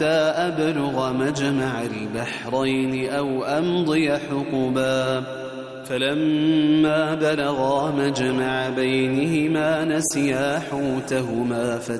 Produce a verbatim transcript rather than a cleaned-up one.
أبلغ مجمع البحرين أو أمضي حقبا فلما بلغا مجمع بينهما نسيا حوتهما